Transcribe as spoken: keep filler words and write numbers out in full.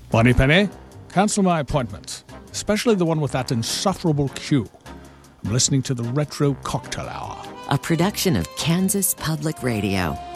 Bonnie Penny, cancel my appointments, especially the one with that insufferable queue. I'm listening to the Retro Cocktail Hour. A production of Kansas Public Radio.